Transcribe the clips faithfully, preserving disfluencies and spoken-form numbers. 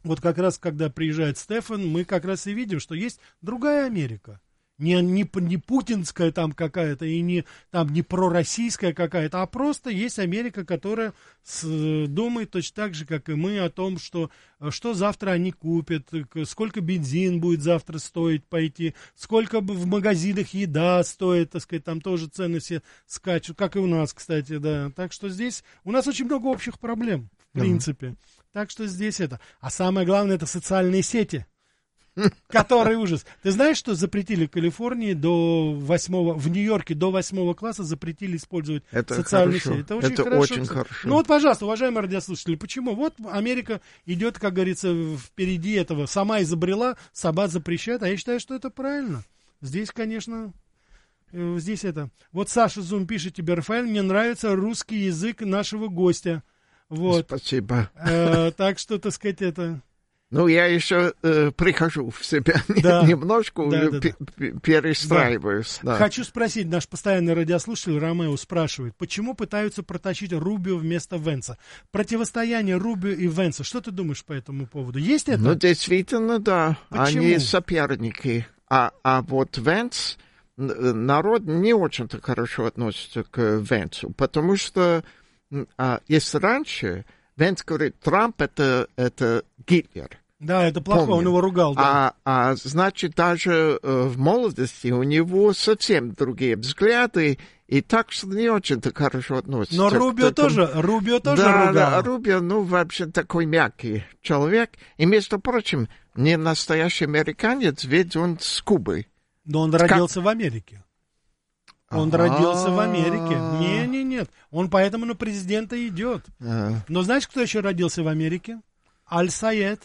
вот как раз, когда приезжает Стефан, мы как раз и видим, что есть другая Америка. Не, не, не путинская там какая-то и не, там, не пророссийская какая-то, а просто есть Америка, которая с, думает точно так же, как и мы, о том, что, что завтра они купят, сколько бензин будет завтра стоить пойти, сколько в магазинах еда стоит, так сказать, там тоже цены все скачут, как и у нас, кстати, да. Так что здесь у нас очень много общих проблем, в принципе. Mm-hmm. Так что здесь это. А самое главное, это социальные сети. Который ужас. Ты знаешь, что запретили в Калифорнии до восьмого, в Нью-Йорке до восьмого класса запретили использовать это социальные хорошо. сети? Это очень это хорошо. Очень хорошо. Ну вот, пожалуйста, уважаемые радиослушатели, почему? Вот Америка идет, как говорится, впереди этого. Сама изобрела, сама запрещает, а я считаю, что это правильно. Здесь, конечно, здесь это. Вот Саша Зум пишет тебе, Рафаэль, мне нравится русский язык нашего гостя. Вот. Спасибо. Э, так что, так сказать, это... Ну, я еще э, прихожу в себя да. немножко, да, уже да, п- да. перестраиваюсь. Да. Да. Хочу спросить, наш постоянный радиослушатель Ромео спрашивает, почему пытаются протащить Рубио вместо Венса? Противостояние Рубио и Венса, что ты думаешь по этому поводу? Есть это? Ну, действительно, да. Почему? Они соперники. А, а вот Венс, народ не очень-то хорошо относится к Венсу, потому что а, если раньше... Венс говорит, Трамп это, это Гитлер. Да, это плохо, Помню. Он его ругал. Да. А, а значит, даже э, в молодости у него совсем другие взгляды, и так что не очень-то хорошо относится. Но Рубио такому... тоже, Рубио тоже да, ругал. Да, Рубио, ну, вообще такой мягкий человек. И, между прочим, не настоящий американец, ведь он с Кубы. Но он родился в Америке. Он А-а-а. родился в Америке. Не, не, нет. Он поэтому на президента идет. А-а-а. Но знаешь, кто еще родился в Америке? Аль-Саед.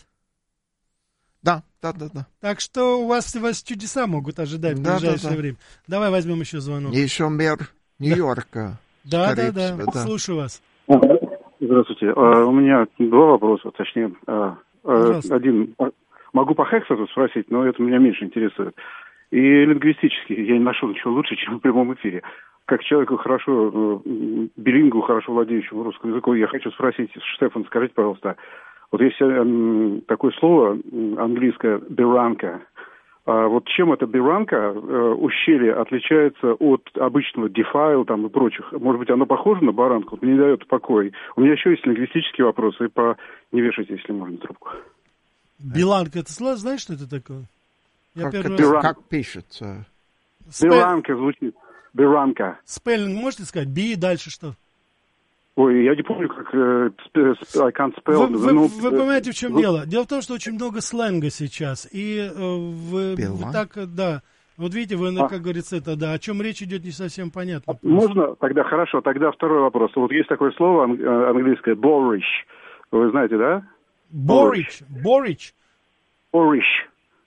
Да, да, да, да. Так что у вас, у вас чудеса могут ожидать в да, ближайшее да, да. время. Давай возьмем еще звонок. Еще мэр Нью-Йорка. Да, да, да, да. да. Слушаю вас. Здравствуйте. А, у меня два вопроса, точнее. А, один. Могу по Хексету спросить, но это меня меньше интересует. И лингвистически я не нашел ничего лучше, чем в прямом эфире. Как человеку хорошо, билингву, хорошо владеющему русским языком, я хочу спросить, Штефан, скажите, пожалуйста, вот есть такое слово английское «беранка». А вот чем эта беранка, ущелье, отличается от обычного дефайл там и прочих? Может быть, оно похоже на баранку? Мне не дает покоя. У меня еще есть лингвистические вопросы, и по... не вешайте, если можно, трубку. Беланка, это слово, знаешь, что это такое? Я как, это, раз... как пишется? Спел... Беранка звучит. Беранка. Спеллинг можете сказать? Би и дальше что? Ой, я не помню, как... Uh, I can't spell. Вы, вы, ну, вы понимаете, в чем вы... дело? Дело в том, что очень много сленга сейчас. И uh, вы, вы так, да... Вот видите, вы, а. как говорится, это, да, о чем речь идет, не совсем понятно. Просто. Можно? Тогда хорошо. Тогда второй вопрос. Вот есть такое слово английское «boorish». Вы знаете, да? Boorish. Boorish. Boorish.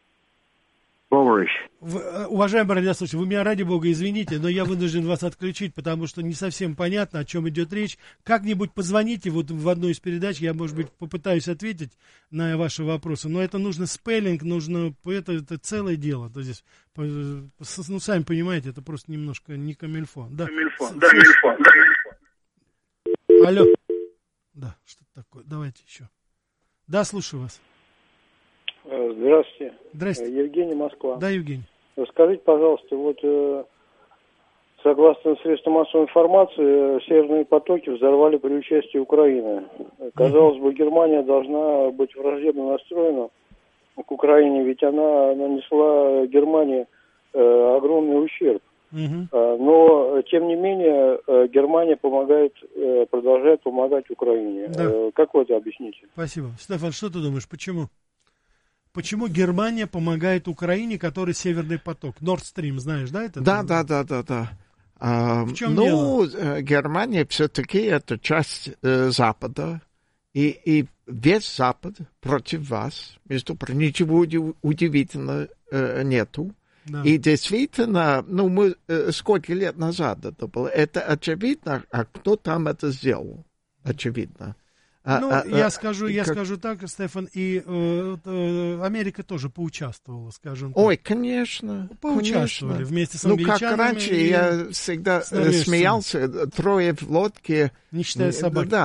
Вы, уважаемый радиослушатель, вы меня, ради бога, извините, но я вынужден вас отключить, потому что не совсем понятно, о чем идет речь. Как-нибудь позвоните вот в одну из передач, я, может быть, попытаюсь ответить на ваши вопросы, но это нужно спеллинг, нужно, это, это целое дело. То есть, ну, сами понимаете, это просто немножко не камильфо. Да, камильфо, да, камильфо, да, камильфо. Алло. Да, что-то такое, давайте еще. Да, слушаю вас. Здравствуйте. Здравствуйте. Евгений, Москва. Да, Евгений. Скажите, пожалуйста, вот э, согласно средствам массовой информации, северные потоки взорвали при участии Украины. Казалось бы, Германия должна быть враждебно настроена к Украине, ведь она нанесла Германии э, огромный ущерб. Uh-huh. Но, тем не менее, Германия помогает, продолжает помогать Украине. Да. Как вы это объясните? Спасибо. Стефан, что ты думаешь, почему? Почему Германия помогает Украине, который Северный поток? Nord Stream, знаешь, да? Это да, да, да, да, да. А, в чем ну, дело? Германия все-таки это часть э, Запада, и, и весь Запад против вас. Между прочим, ничего удивительного э, нету. Да. И действительно, ну, мы э, сколько лет назад это было, это очевидно, а кто там это сделал? Очевидно. Ну, а, я а, скажу, я как... скажу так, Стефан, и э, э, Америка тоже поучаствовала, скажем так. Ой, конечно. Поучаствовали конечно. вместе с ну, англичанами. Ну, как раньше я всегда смеялся, трое в лодке. Не считая собак. Да.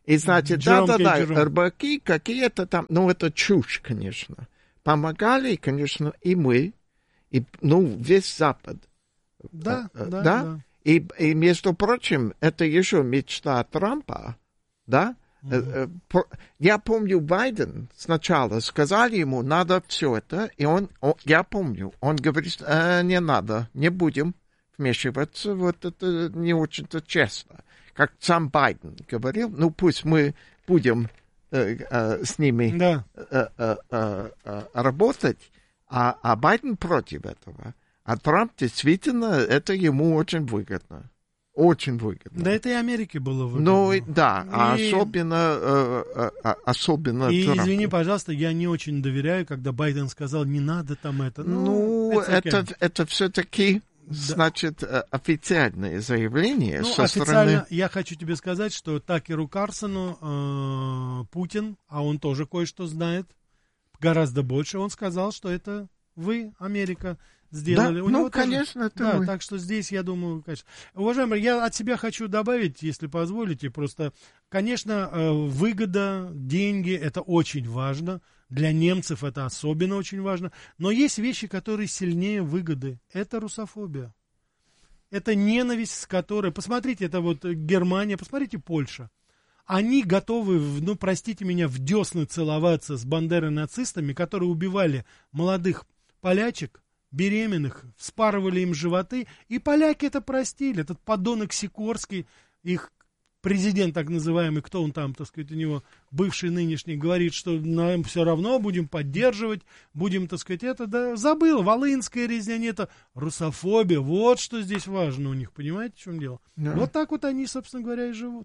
И, значит, да-да-да, рыбаки какие-то там, ну, это чушь, конечно. Помогали, конечно, и мы, и, ну, весь Запад. Да, да, да. да? И, и, между прочим, это еще мечта Трампа, да? Mm-hmm. Я помню, Байден сначала сказали ему, надо все это, и он, он я помню, он говорит, э, не надо, не будем вмешиваться, вот это не очень-то честно. Как сам Байден говорил, ну пусть мы будем э, э, с ними да. э, э, э, э, работать, а, а Байден против этого. А Трамп действительно, это ему очень выгодно. Очень выгодно. Да это и Америке было выгодно. Ну, да, и... а особенно, э, э, особенно И, Трампу. Извини, пожалуйста, я не очень доверяю, когда Байден сказал, не надо там это. Ну, ну это, это все-таки, да. значит, официальное заявление ну, со официально стороны... Я хочу тебе сказать, что Такеру Карлсону э, Путин, а он тоже кое-что знает, гораздо больше, он сказал, что это вы, Америка, сделали. Да, У ну, него конечно, тоже... это Да, мы. так что здесь, я думаю, конечно... Уважаемые, я от себя хочу добавить, если позволите, просто, конечно, выгода, деньги, это очень важно, для немцев это особенно очень важно, но есть вещи, которые сильнее выгоды. Это русофобия. Это ненависть, с которой... Посмотрите, это вот Германия, посмотрите, Польша. Они готовы, ну, простите меня, в десны целоваться с бандеро-нацистами, которые убивали молодых полячек, беременных, вспарывали им животы, и поляки это простили. Этот подонок Сикорский, их президент так называемый, кто он там, так сказать, у него бывший, нынешний, говорит, что нам все равно будем поддерживать, будем, так сказать, это, да, забыл, волынская резня, не это, русофобия, вот что здесь важно у них, понимаете, в чем дело? Да. Вот так вот они, собственно говоря, и живут.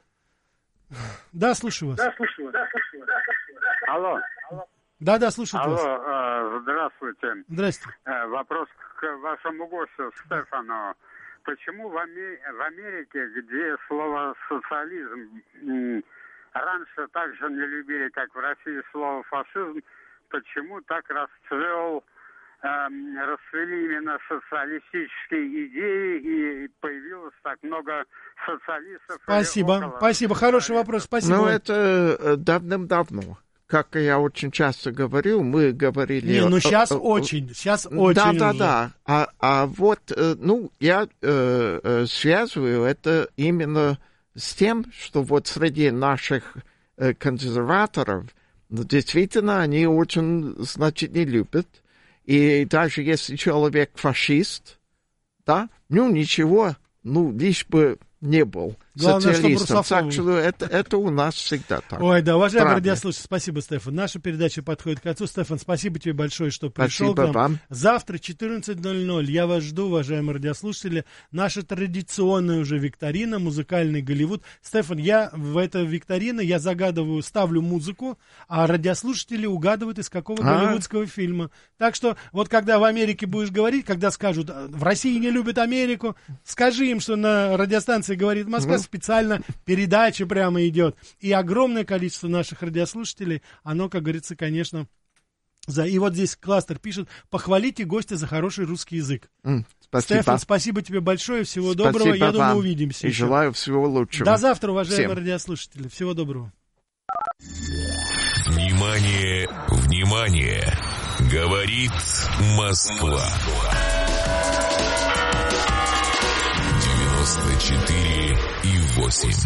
Да, слушаю вас. Да, слушаю вас. Алло. Да, да, слушаю Алло, вас. Алло, здравствуйте. Здравствуйте. Вопрос к вашему гостю Стефану. Почему в Америке, где слово социализм раньше так же не любили, как в России слово фашизм, почему так расцвел, эм, расцвели именно социалистические идеи и появилось так много социалистов? Спасибо, спасибо, хороший вопрос, спасибо. Ну, это давным-давно. Как я очень часто говорил, мы говорили... Не, ну сейчас очень, сейчас очень Да, да, уже. да. А, а вот, ну, я э, связываю это именно с тем, что вот среди наших э, консерваторов действительно они очень, значит, не любят. И даже если человек фашист, да, ну, ничего, ну, лишь бы не был Главное, социалистом. Так что это, это у нас всегда так. Ой, да, уважаемые радиослушатели, спасибо, Стефан. Наша передача подходит к концу. Стефан, спасибо тебе большое, что пришел спасибо к нам. Вам. Завтра четырнадцать ноль ноль. Я вас жду, уважаемые радиослушатели. Наша традиционная уже викторина, музыкальный Голливуд. Стефан, я в этой викторине, я загадываю, ставлю музыку, а радиослушатели угадывают, из какого А-а-а. голливудского фильма. Так что, вот когда в Америке будешь говорить, когда скажут, в России не любят Америку, скажи им, что на радиостанции говорит Москва, mm-hmm. специально передача прямо идет. И огромное количество наших радиослушателей, оно, как говорится, конечно, за... И вот здесь Кластер пишет, похвалите гостя за хороший русский язык. Mm, спасибо. Стефан, спасибо тебе большое, всего спасибо доброго, я вам. думаю, увидимся. И еще. желаю всего лучшего. До завтра, уважаемые Всем. радиослушатели, всего доброго. Внимание, внимание, говорит Москва. девяносто четыре и восемь.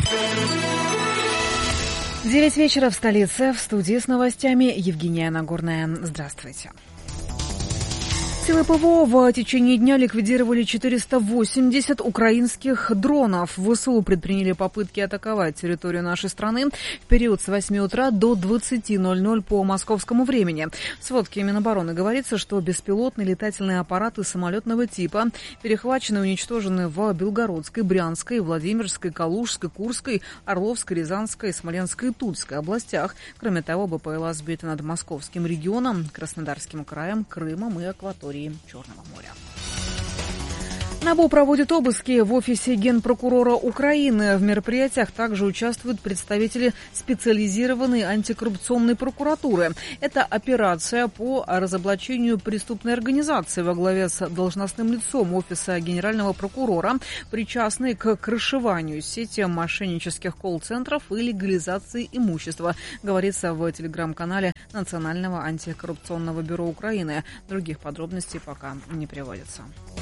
Девять вечера в столице. В студии с новостями Евгения Нагорная. Здравствуйте. Силы ПВО в течение дня ликвидировали четыреста восемьдесят украинских дронов. ВСУ предприняли попытки атаковать территорию нашей страны в период с восьми утра до двадцати ноль-ноль по московскому времени. В сводке Минобороны говорится, что беспилотные летательные аппараты самолетного типа перехвачены и уничтожены в Белгородской, Брянской, Владимирской, Калужской, Курской, Орловской, Рязанской, Смоленской и Тульской областях. Кроме того, БПЛА сбиты над Московским регионом, Краснодарским краем, Крымом и акваторией Черного моря. НАБУ проводит обыски в офисе Генпрокурора Украины. В мероприятиях также участвуют представители специализированной антикоррупционной прокуратуры. Это операция по разоблачению преступной организации во главе с должностным лицом офиса генерального прокурора, причастной к крышеванию сети мошеннических колл-центров и легализации имущества, говорится в телеграм-канале Национального антикоррупционного бюро Украины. Других подробностей пока не приводится.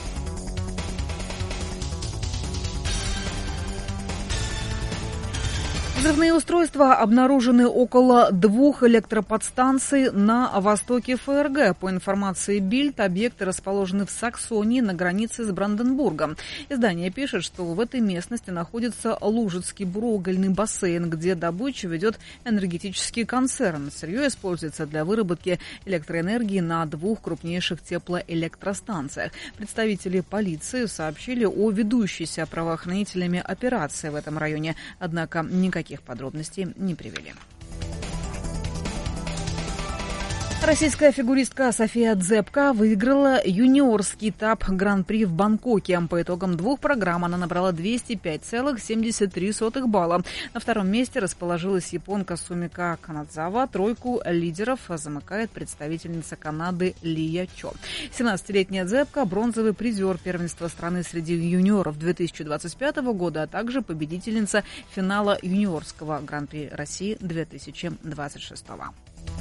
Взрывные устройства обнаружены около двух электроподстанций на востоке ФРГ. По информации Бильд, объекты расположены в Саксонии на границе с Бранденбургом. Издание пишет, что в этой местности находится Лужицкий буроугольный бассейн, где добычу ведет энергетический концерн. Сырье используется для выработки электроэнергии на двух крупнейших теплоэлектростанциях. Представители полиции сообщили о ведущейся правоохранителями операции в этом районе, однако никаких подробностей не привели. Российская фигуристка София Дзепка выиграла юниорский этап Гран-при в Бангкоке. По итогам двух программ она набрала двести пять целых семьдесят три сотых балла. На втором месте расположилась японка Сумика Канадзава. Тройку лидеров замыкает представительница Канады Лия Чо. семнадцатилетняя Дзепка – бронзовый призер первенства страны среди юниоров две тысячи двадцать пятого года, а также победительница финала юниорского Гран-при России две тысячи двадцать шестого.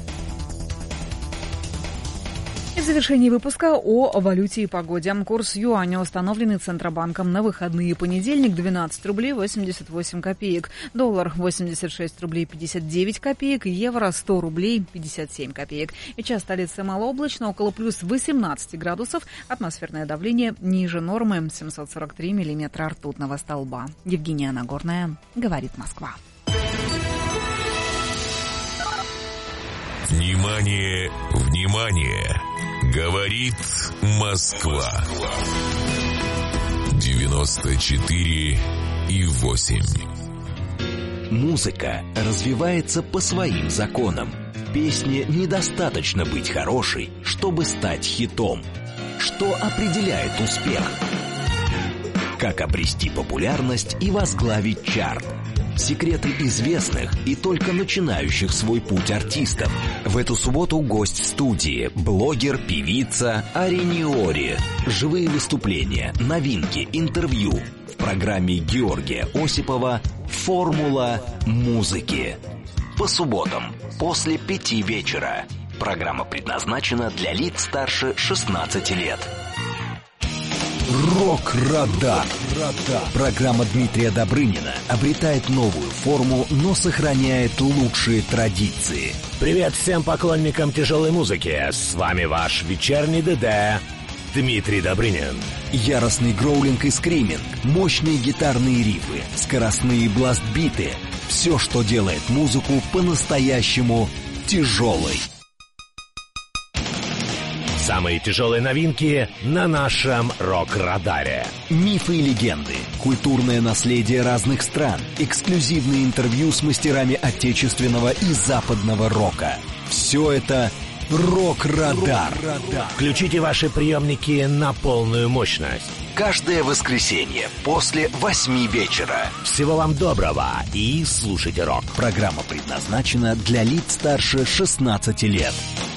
И в завершении выпуска о валюте и погоде. Курс юаня, установленный Центробанком на выходные: понедельник двенадцать рублей восемьдесят восемь копеек, доллар восемьдесят шесть рублей пятьдесят девять копеек, евро сто рублей пятьдесят семь копеек. И час столицы малооблачно, около плюс восемнадцать градусов, атмосферное давление ниже нормы семьсот сорок три миллиметра ртутного столба. Евгения Нагорная, говорит Москва. Внимание, внимание! Говорит Москва. девяносто четыре и восемь. Музыка развивается по своим законам. Песне недостаточно быть хорошей, чтобы стать хитом. Что определяет успех? Как обрести популярность и возглавить чарт? Секреты известных и только начинающих свой путь артистов. В эту субботу гость в студии – блогер, певица Арениори. Живые выступления, новинки, интервью. В программе Георгия Осипова «Формула музыки». По субботам после пяти вечера. Программа предназначена для лиц старше шестнадцати лет. Рок-радар. Программа Дмитрия Добрынина обретает новую форму, но сохраняет лучшие традиции. Привет всем поклонникам тяжелой музыки. С вами ваш вечерний ДД Дмитрий Добрынин. Яростный гроулинг и скриминг, мощные гитарные рифы, скоростные бласт-биты. Все, что делает музыку по-настоящему тяжелой. Самые тяжелые новинки на нашем рок-радаре. Мифы и легенды, культурное наследие разных стран, эксклюзивные интервью с мастерами отечественного и западного рока. Все это рок-радар. Включите ваши приемники на полную мощность. Каждое воскресенье после восьми вечера. Всего вам доброго и слушайте рок. Программа предназначена для лиц старше шестнадцати лет.